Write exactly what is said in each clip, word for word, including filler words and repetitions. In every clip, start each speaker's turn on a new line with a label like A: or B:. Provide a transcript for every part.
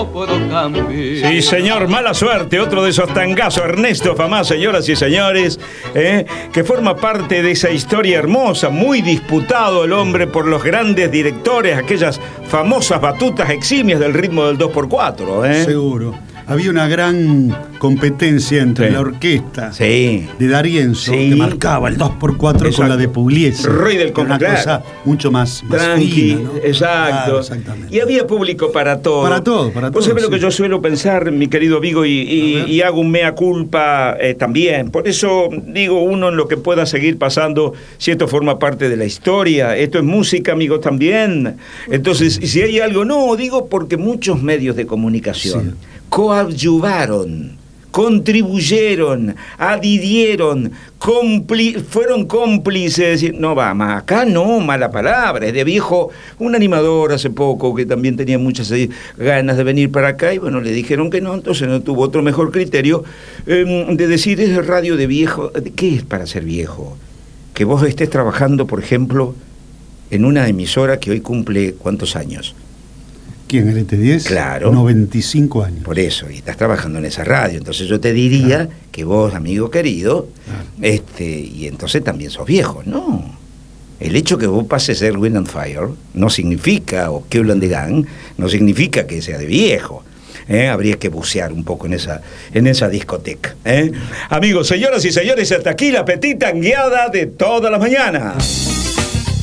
A: Sí, señor, mala suerte, otro de esos tangazos, Ernesto Famá, señoras y señores, eh, que forma parte de esa historia hermosa, muy disputado el hombre por los grandes directores, aquellas famosas batutas eximias del ritmo del dos por cuatro. Eh.
B: Seguro. Había una gran competencia entre sí. la orquesta sí. de D'Arienzo, sí. que marcaba el dos por cuatro exacto. con la de Pugliese.
A: Rey del
B: Una
A: claro.
B: cosa mucho más, más
A: tranqui,
B: fina, ¿no?
A: Exacto. Claro, y había público para todo.
B: Para todo, para todo.
A: Vos sabés
B: sí.
A: lo que yo suelo pensar, mi querido Vigo, y, y, y hago un mea culpa eh, también. Por eso digo, uno en lo que pueda seguir pasando, si esto forma parte de la historia, esto es música, amigos, también. Entonces, si hay algo, no, digo porque muchos medios de comunicación sí. coadyuvaron, contribuyeron, adhirieron, compli- fueron cómplices. No va más, acá no, mala palabra, es de viejo. Un animador hace poco que también tenía muchas ganas de venir para acá y bueno, le dijeron que no, entonces no tuvo otro mejor criterio eh, de decir, es radio de viejo. ¿Qué es para ser viejo? Que vos estés trabajando, por ejemplo, en una emisora que hoy cumple, ¿cuántos años?
B: ¿Quién? ¿El E T diez?
A: Claro.
B: noventa y cinco años.
A: Por eso, y estás trabajando en esa radio. Entonces yo te diría claro. que vos, amigo querido, claro. este, y entonces también sos viejo. No. El hecho que vos pases a ser Wind and Fire no significa, o que de Gang, no significa que sea de viejo. ¿Eh? Habría que bucear un poco en esa, en esa discoteca. ¿eh? Amigos, señoras y señores, hasta aquí la petita guiada de todas las mañanas.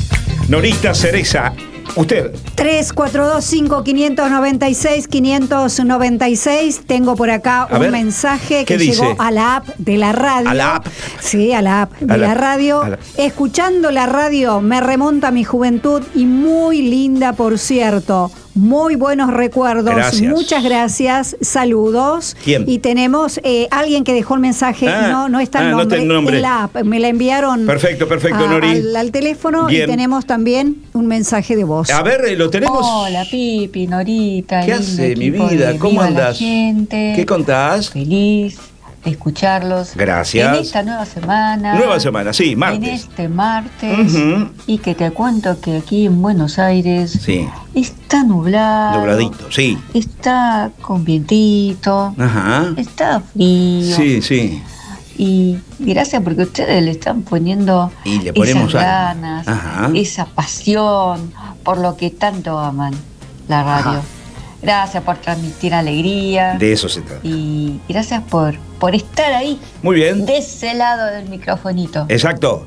A: Norita Cereza. Usted.
C: tres cuatro dos cinco, cinco nueve seis, cinco nueve seis. Tengo por acá
A: a
C: un
A: ver,
C: mensaje que
A: dice?
C: llegó a la app de la radio.
A: ¿A la app?
C: Sí, a la app de
A: a la,
C: la radio.
A: La...
C: Escuchando la radio me remonta a mi juventud y muy linda, por cierto. Muy buenos recuerdos.
A: Gracias.
C: Muchas gracias. Saludos.
A: ¿Quién?
C: Y tenemos eh, alguien que dejó el mensaje. Ah, no, no está el
A: ah,
C: nombre.
A: No está el nombre.
C: En la app. Me la enviaron.
A: Perfecto, perfecto,
C: a,
A: Nori.
C: Al, al teléfono. Bien. Y tenemos también un mensaje de voz.
A: A ver, lo tenemos.
D: Hola, Pipi, Norita.
A: ¿Qué hace, mi vida? ¿Cómo andas? ¿Qué contás?
D: Feliz de escucharlos.
A: Gracias.
D: En esta nueva semana.
A: Nueva semana, sí, martes.
D: En este martes.
A: Uh-huh.
D: Y que te cuento que aquí en Buenos Aires
A: sí.
D: está nublado.
A: Nubladito, sí.
D: Está con vientito.
A: Ajá.
D: Está frío.
A: Sí, sí.
D: Y gracias porque ustedes le están poniendo
A: y le ponemos
D: esas ganas,
A: Ajá.
D: esa pasión por lo que tanto aman la radio. Ajá. Gracias por transmitir alegría.
A: De eso se trata.
D: Y gracias por, por estar ahí.
A: Muy bien.
D: De ese lado del microfonito.
A: Exacto.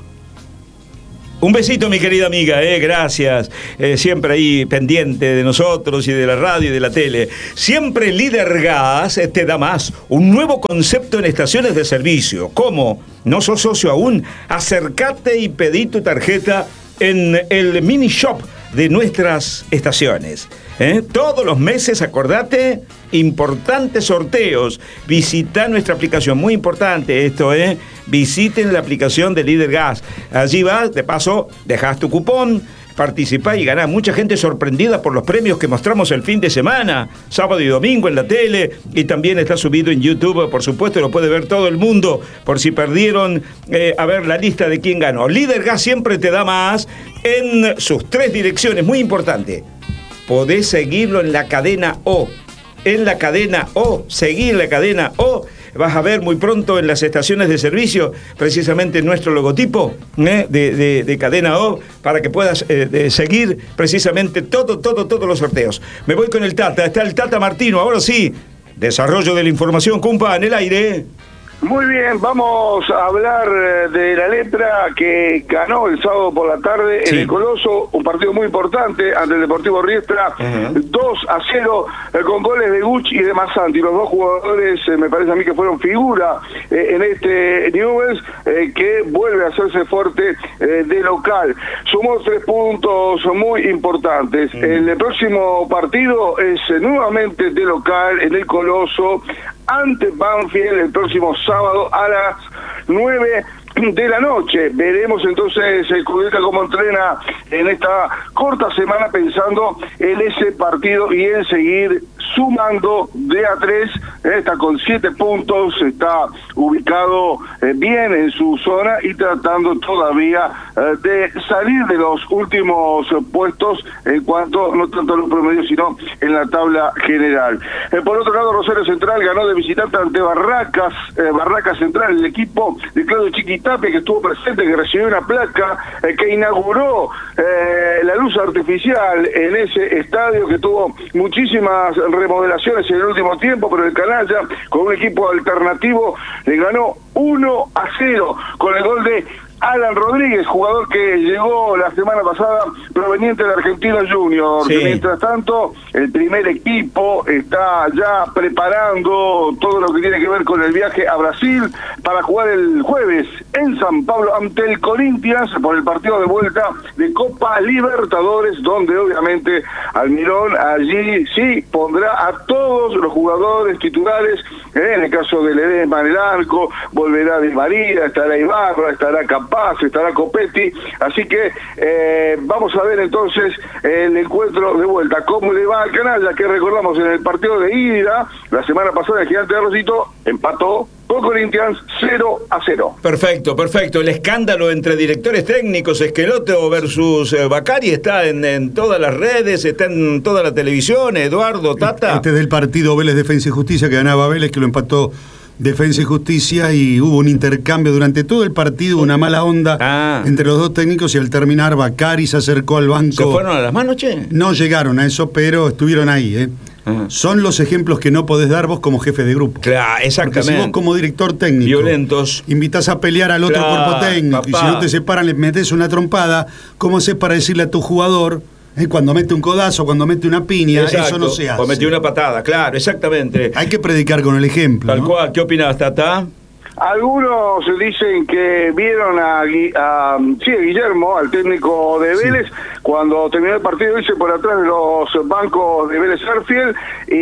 A: Un besito, mi querida amiga, eh, gracias. Eh, siempre ahí pendiente de nosotros y de la radio y de la tele. Siempre Líder Gas te da más. Un nuevo concepto en estaciones de servicio. ¿Cómo? ¿No sos socio aún? Acércate y pedí tu tarjeta en el mini shop de nuestras estaciones. ¿Eh? Todos los meses, acordate, importantes sorteos. Visita nuestra aplicación, muy importante esto, ¿eh? Visiten la aplicación de Líder Gas. Allí vas, de paso, dejas tu cupón, participá y ganás. Mucha gente sorprendida por los premios que mostramos el fin de semana, sábado y domingo en la tele, y también está subido en YouTube, por supuesto, lo puede ver todo el mundo, por si perdieron eh, a ver la lista de quién ganó. Líder Gas siempre te da más en sus tres direcciones, muy importante. Podés seguirlo en la cadena O. En la cadena O, seguir la cadena O. Vas a ver muy pronto en las estaciones de servicio precisamente nuestro logotipo ¿eh? de, de, de cadena O para que puedas eh, de seguir precisamente todo, todo, todos los sorteos. Me voy con el Tata, está el Tata Martino, ahora sí. Desarrollo de la información, cumpa, en el aire.
E: Muy bien, vamos a hablar de la Letra que ganó el sábado por la tarde sí. en el Coloso, un partido muy importante ante el Deportivo Riestra, uh-huh. dos a cero eh, con goles de Gucci y de Massanti, los dos jugadores eh, me parece a mí que fueron figura eh, en este Newell's eh, que vuelve a hacerse fuerte eh, de local. Sumó tres puntos muy importantes. Uh-huh. El próximo partido es eh, nuevamente de local en el Coloso ante Banfield el próximo sábado a las nueve de la noche. Veremos entonces el Cudeta cómo entrena en esta corta semana pensando en ese partido y en seguir sumando de a tres, eh, está con siete puntos, está ubicado eh, bien en su zona y tratando todavía eh, de salir de los últimos eh, puestos en cuanto, no tanto a los promedios, sino en la tabla general. Eh, por otro lado, Rosario Central ganó de visitante ante Barracas, eh, Barracas Central, el equipo de Claudio Chiquitapia, que estuvo presente, que recibió una placa, eh, que inauguró eh, la luz artificial en ese estadio, que tuvo muchísimas remodelaciones en el último tiempo, pero el Canalla, con un equipo alternativo, le ganó uno a cero con el gol de Alan Rodríguez, jugador que llegó la semana pasada proveniente de Argentinos Juniors. Sí. Mientras tanto, el primer equipo está ya preparando todo lo que tiene que ver con el viaje a Brasil para jugar el jueves en San Pablo ante el Corinthians por el partido de vuelta de Copa Libertadores, donde obviamente Almirón allí sí pondrá a todos los jugadores titulares. Eh, en el caso de Ledesma en el arco, volverá Di María, estará Ibarra, estará Capaz, estará Copetti, así que eh, vamos a ver entonces el encuentro de vuelta, cómo le va al Canalla, que recordamos en el partido de ida, la semana pasada el Gigante de Rosito empató con Corinthians cero a cero.
A: Perfecto, perfecto. El escándalo entre directores técnicos, Esqueloto versus eh, Bacari, está en, en todas las redes, está en toda la televisión. Eduardo, Tata.
B: Este es del partido Vélez Defensa y Justicia, que ganaba Vélez, que lo empató Defensa y Justicia, y hubo un intercambio durante todo el partido, una mala onda ah. entre los dos técnicos, y al terminar Bacari se acercó al banco.
A: ¿Se fueron a las manos, che?
B: No llegaron a eso, pero estuvieron ahí, ¿eh? Ajá. Son los ejemplos que no podés dar vos como jefe de grupo.
A: Claro, exactamente.
B: Porque si vos como director técnico
A: violentos
B: invitás a pelear al otro claro, cuerpo técnico, papá. Y si no te separan le metés una trompada, ¿cómo haces para decirle a tu jugador eh, cuando mete un codazo, cuando mete una piña? Exacto. Eso no se hace.
A: O metió una patada, claro, exactamente.
B: Hay que predicar con el ejemplo,
A: Tal
B: ¿no?
A: cual. ¿Qué opinás, Tata?
E: Algunos dicen que vieron a, a, sí, a Guillermo, al técnico de Vélez, sí. cuando terminó el partido, irse por atrás de los bancos de Vélez Sarsfield,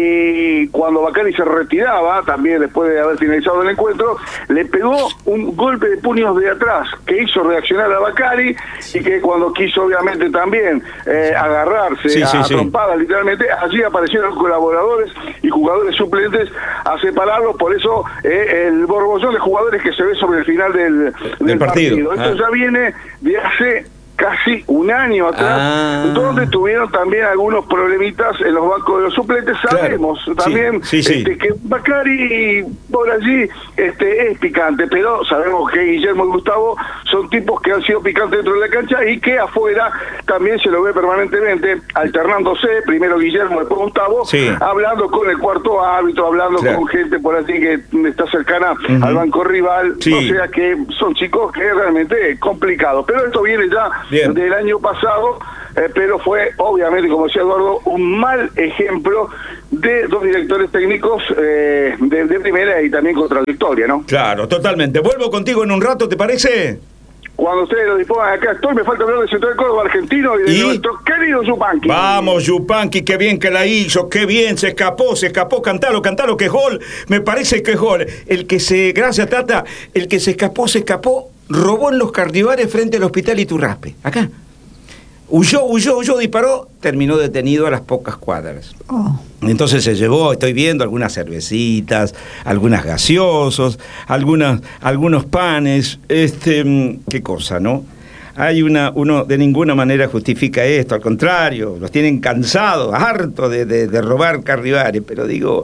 E: y cuando Bacari se retiraba, también después de haber finalizado el encuentro, le pegó un golpe de puños de atrás que hizo reaccionar a Bacari, y que cuando quiso obviamente también eh, agarrarse
A: sí,
E: a,
A: sí,
E: a
A: sí.
E: trompadas, literalmente, allí aparecieron colaboradores y jugadores suplentes a separarlos. Por eso eh, el borbollón de jugadores que se ve sobre el final del, del,
A: del partido.
E: partido. Esto
A: ah.
E: ya viene de hace casi un año atrás,
A: ah.
E: donde tuvieron también algunos problemitas en los bancos de los suplentes. Sabemos
A: claro.
E: también
A: sí, sí,
E: este,
A: sí.
E: que Bacari por allí este, es picante, pero sabemos que Guillermo y Gustavo son tipos que han sido picantes dentro de la cancha y que afuera también se lo ve permanentemente alternándose, primero Guillermo, después Gustavo,
A: sí.
E: hablando con el cuarto árbitro, hablando claro. con gente por allí que está cercana uh-huh. al banco rival, sí. o sea que son chicos que es realmente complicado, pero esto viene ya Bien. del año pasado, eh, pero fue obviamente, como decía Eduardo, un mal ejemplo de dos directores técnicos eh, de, de primera y también contradictoria, ¿no?
A: Claro, totalmente. Vuelvo contigo en un rato, ¿te parece?
E: Cuando ustedes lo dispongan, acá estoy. Me falta hablar del Central Córdoba argentino y de ¿Y? nuestro querido Yupanqui.
A: Vamos, Yupanqui, qué bien que la hizo, qué bien, se escapó, se escapó, cantalo, cantalo, que es gol, me parece que es gol. El que se, gracias Tata, el que se escapó, se escapó, robó en los Cardivares frente al Hospital Iturraspe, acá. Huyó, huyó, huyó, disparó, terminó detenido a las pocas cuadras. Oh. Entonces se llevó, estoy viendo, algunas cervecitas, algunas gaseosos, algunas, algunos panes, este, qué cosa, ¿no? Hay una, uno de ninguna manera justifica esto, al contrario, los tienen cansados, hartos de, de, de robar Cardivares, pero digo,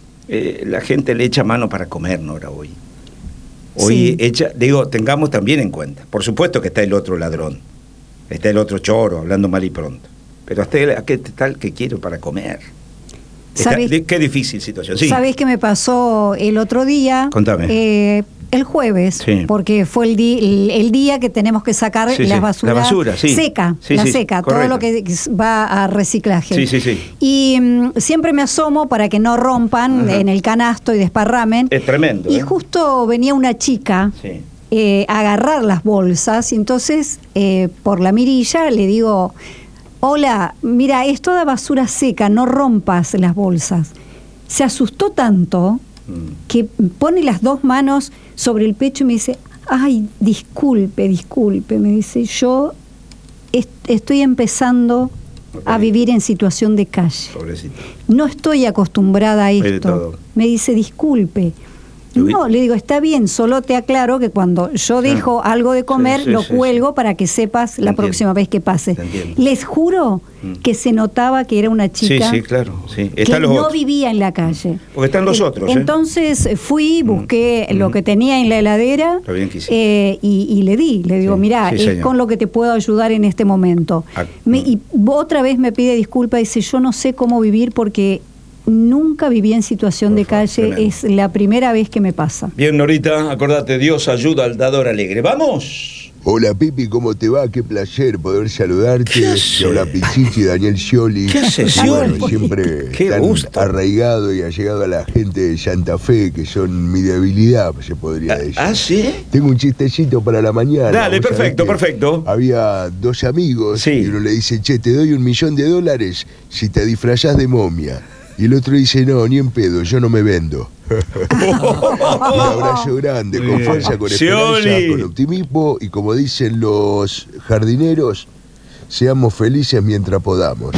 A: eh, la gente le echa mano para comer, Nora, hoy. Hoy sí. echa, digo, tengamos también en cuenta, por supuesto que está el otro ladrón. Está el otro choro, hablando mal y pronto. Pero hasta el, ¿qué tal que quiero para comer? Está, de, qué difícil situación. Sí.
C: ¿Sabés qué me pasó el otro día?
A: Contame.
C: Eh, el jueves, sí. porque fue el, di, el, el día que tenemos que sacar
A: sí,
C: las
A: sí.
C: basuras
A: la basura, sí.
C: seca,
A: sí,
C: la
A: sí,
C: seca,
A: correcto.
C: todo lo que va a reciclaje.
A: Sí, sí, sí.
C: Y um, siempre me asomo para que no rompan uh-huh. en el canasto y desparramen.
A: Es tremendo.
C: Y
A: ¿eh?
C: justo venía una chica.
A: Sí.
C: Eh, agarrar las bolsas, y entonces eh, por la mirilla le digo, hola, mira, es toda basura seca, no rompas las bolsas. Se asustó tanto mm. que pone las dos manos sobre el pecho y me dice, ay, disculpe, disculpe, me dice, yo est- estoy empezando a vivir en situación de calle.
A: Pobrecito.
C: No estoy acostumbrada a esto. Me dice, disculpe. No, le digo, está bien, solo te aclaro que cuando yo dejo ah, algo de comer, sí, sí, lo sí, cuelgo sí. para que sepas la próxima vez que pase. Les juro mm. que se notaba que era una chica
A: sí, sí, claro, sí.
C: que
A: los
C: no
A: otros.
C: vivía en la calle.
A: Porque están los otros.
C: Entonces
A: ¿eh?
C: fui, busqué mm. lo que tenía en la heladera eh, y, y le di. Le digo, sí, mirá, sí, es señor. con lo que te puedo ayudar en este momento. Ah, me, mm. Y otra vez me pide disculpas, dice, yo no sé cómo vivir porque... Nunca viví en situación Por de favor, calle, tremendo. Es la primera vez que me pasa.
A: Bien, Norita, acordate, Dios ayuda al dador alegre. ¡Vamos!
F: Hola, Pipi, ¿cómo te va? Qué placer poder saludarte. Hola, Pichichi, Daniel Scioli.
A: ¿Qué haces,
F: bueno, siempre
A: Qué
F: tan
A: gusto.
F: arraigado y allegado a la gente de Santa Fe, que son mi debilidad, se podría decir.
A: ¿Ah, sí?
F: Tengo un chistecito para la mañana.
A: Dale, perfecto, perfecto.
F: Había dos amigos
A: sí.
F: y uno le dice, che, te doy un millón de dólares si te disfrazás de momia. Y el otro dice, no, ni en pedo, yo no me vendo. Un abrazo grande, con fuerza, con esperanza, con optimismo y como dicen los jardineros, seamos felices mientras podamos.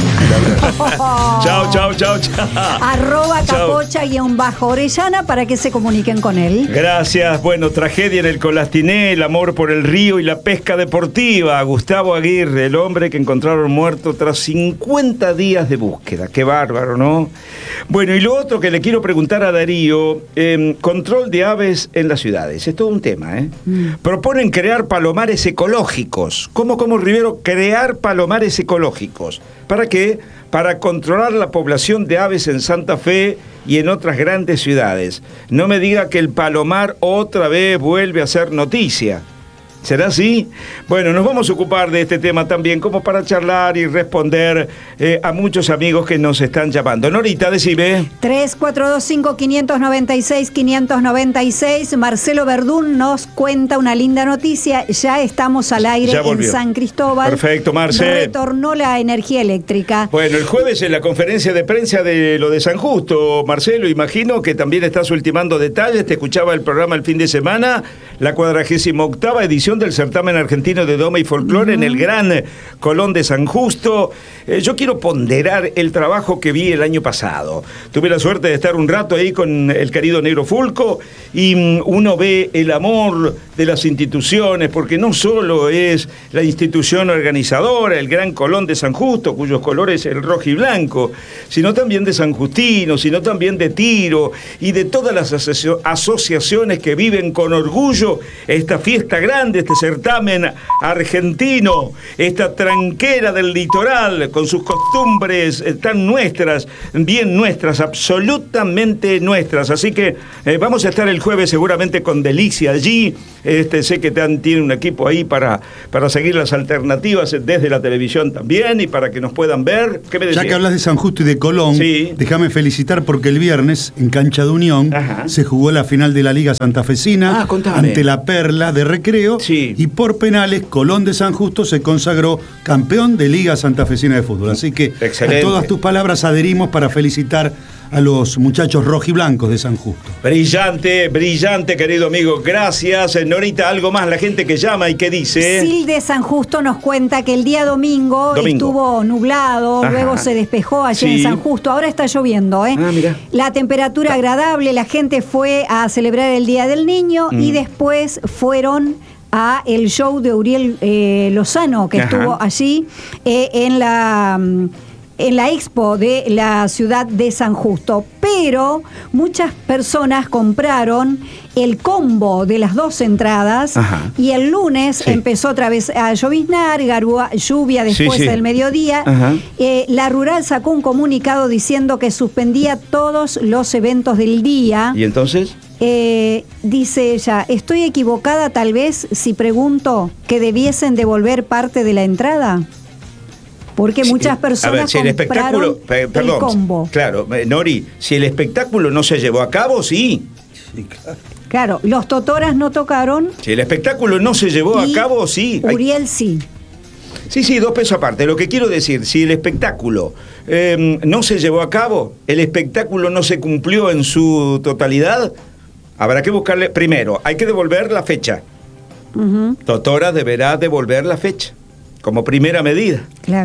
A: Chao, chao, chao, chao.
C: Arroba capocha guión bajo Orellana para que se comuniquen con él.
A: Gracias. Bueno, tragedia en el Colastiné, el amor por el río y la pesca deportiva. Gustavo Aguirre, el hombre que encontraron muerto tras cincuenta días de búsqueda. Qué bárbaro, ¿no? Bueno, y lo otro que le quiero preguntar a Darío, eh, control de aves en las ciudades. Es todo un tema, ¿eh? Mm. Proponen crear palomares ecológicos. ¿Cómo, cómo, Rivero? Crear palomares ecológicos. ¿Para qué? Para controlar la población de aves en Santa Fe y en otras grandes ciudades. No me diga que el palomar otra vez vuelve a ser noticia. ¿Será así? Bueno, nos vamos a ocupar de este tema también como para charlar y responder eh, a muchos amigos que nos están llamando. Norita, decime.
C: tres cuatro dos cinco, cinco nueve seis, cinco nueve seis. Marcelo Verdún nos cuenta una linda noticia. Ya estamos al aire en San Cristóbal.
A: Perfecto, Marce.
C: Retornó la energía eléctrica.
A: Bueno, el jueves en la conferencia de prensa de lo de San Justo, Marcelo, imagino que también estás ultimando detalles. Te escuchaba el programa el fin de semana, la cuadragésima octava edición del certamen argentino de Doma y Folclore uh-huh. en el Gran Colón de San Justo. Eh, yo quiero ponderar el trabajo que vi el año pasado. Tuve la suerte de estar un rato ahí con el querido Negro Fulco y um, uno ve el amor de las instituciones, porque no solo es la institución organizadora, el Gran Colón de San Justo, cuyos colores es el rojo y blanco, sino también de San Justino, sino también de Tiro y de todas las asoci- asociaciones que viven con orgullo esta fiesta grande, este certamen argentino, esta tranquera del litoral, con sus costumbres tan nuestras, bien nuestras, absolutamente nuestras. Así que eh, vamos a estar el jueves seguramente con Delicia allí. Este, sé que tan, tiene un equipo ahí para, para seguir las alternativas desde la televisión también y para que nos puedan ver. ¿Qué me decías?
B: Ya que hablas de San Justo y de Colón, sí. déjame felicitar porque el viernes en Cancha de Unión Ajá. se jugó la final de la Liga Santafesina
A: ah,
B: ante la Perla de Recreo
A: sí.
B: y por penales Colón de San Justo se consagró campeón de Liga Santafesina de Fútbol. Así que
A: Excelente.
B: A todas tus palabras adherimos para felicitar a los muchachos rojiblancos de San Justo.
A: Brillante, brillante, querido amigo. Gracias. Norita, algo más, la gente que llama y que dice...
C: Sil de San Justo nos cuenta que el día domingo, domingo. estuvo nublado, Ajá. luego se despejó allí sí. en San Justo, ahora está lloviendo, ¿eh?
A: Ah, mira.
C: La temperatura agradable, la gente fue a celebrar el Día del Niño mm. y después fueron a el show de Uriel eh, Lozano, que Ajá. estuvo allí eh, en la... en la expo de la ciudad de San Justo, pero muchas personas compraron el combo de las dos entradas Ajá. y el lunes sí. empezó otra vez a lloviznar, garúa, lluvia después sí, sí. del mediodía. Eh, la Rural sacó un comunicado diciendo que suspendía todos los eventos del día.
A: ¿Y entonces?
C: Eh, dice ella, estoy equivocada tal vez si pregunto que debiesen devolver parte de la entrada. Porque muchas personas
A: ver, si el
C: compraron
A: eh, perdón,
C: el combo.
A: Claro, Nori, si el espectáculo no se llevó a cabo, sí.
B: sí claro.
C: claro, los Totoras no tocaron.
A: Si el espectáculo no se llevó a cabo, sí.
C: Uriel sí.
A: Sí, sí, dos pesos aparte. Lo que quiero decir, si el espectáculo eh, no se llevó a cabo, el espectáculo no se cumplió en su totalidad, habrá que buscarle... Primero, hay que devolver la fecha. Uh-huh. Totora deberá devolver la fecha. Como primera medida.
C: Claro.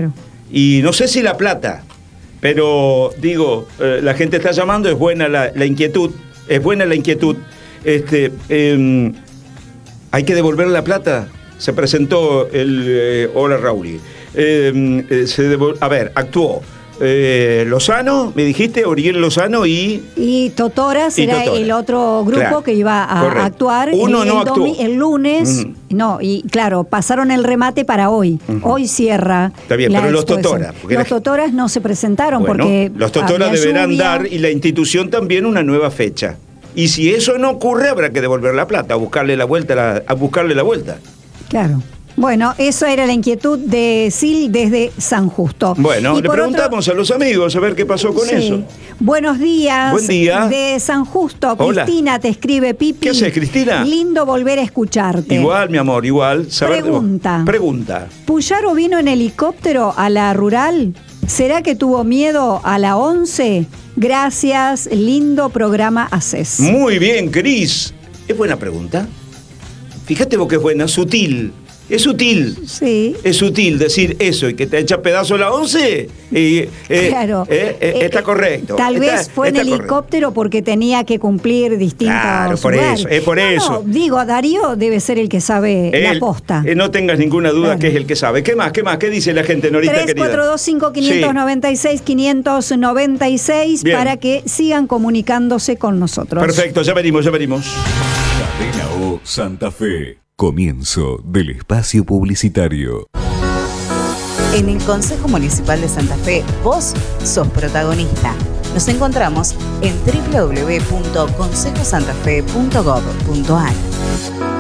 A: y no sé si La Plata, pero digo, eh, la gente está llamando, es buena la, la inquietud, es buena la inquietud. Este, eh, hay que devolver la plata. Se presentó el eh, Hola Raúl. Eh, eh, se devol- a ver, actuó eh, Lozano, me dijiste, Oriel Lozano y...
C: Y Totoras
A: y
C: era
A: Totora.
C: el otro grupo
A: Claro,
C: que iba a
A: correcto.
C: actuar
A: Uno
C: el,
A: no
C: el,
A: actuó.
C: domi- el lunes.
A: Mm.
C: No, y claro, pasaron el remate para hoy.
A: Ujú.
C: Hoy cierra.
A: Está bien,
C: la
A: pero los
C: exposición.
A: Totora, porque
C: Los
A: la-
C: Totoras no se presentaron
A: Bueno,
C: porque.
A: los Totoras
C: había
A: deberán
C: lluvia.
A: dar y la institución también una nueva fecha. Y si eso no ocurre, habrá que devolver la plata, a buscarle la vuelta, la- a buscarle la vuelta.
C: Claro. Bueno, eso era la inquietud de Sil desde San Justo.
A: Bueno,
C: Y
A: le
C: por
A: preguntamos
C: otro-
A: a los amigos a ver qué pasó con
C: Sí.
A: eso.
C: Buenos días.
A: Buen día.
C: De San Justo.
A: Hola.
C: Cristina te escribe, Pipi.
A: ¿Qué haces, Cristina?
C: Lindo volver a escucharte.
A: Igual, mi amor, igual. Saber de vos.
C: Pregunta.
A: Pregunta.
C: ¿Puyaro vino en helicóptero a la rural? ¿Será que tuvo miedo a la once? Gracias, lindo programa haces.
A: Muy bien, Cris. Es buena pregunta. Fíjate vos que es buena, sutil. Es sutil.
C: Sí.
A: Es sutil decir eso y que te echa pedazo la once. Y, eh,
C: Claro.
A: eh, eh,
C: Eh,
A: está correcto.
C: Tal
A: Está-
C: vez fue en
A: está correcto.
C: helicóptero porque tenía que cumplir distintos
A: Claro, por
C: lugares.
A: eso, es por
C: No,
A: eso.
C: no, digo, Darío debe ser el que sabe
A: Él,
C: la posta.
A: eh, no tengas ninguna duda
C: Claro.
A: que es el que sabe. ¿Qué más? ¿Qué más? ¿Qué dice la gente, Norita
C: tres
A: querida?
C: cuatro dos cinco cinco nueve seis cinco nueve seis
A: Bien.
C: para que sigan comunicándose con nosotros.
A: Perfecto, ya venimos, ya venimos.
G: Cadena O Santa Fe. Comienzo del espacio publicitario.
H: En el Consejo Municipal de Santa Fe, vos sos protagonista. Nos encontramos en doble u doble u doble u punto consejo santa fe punto gov punto a r.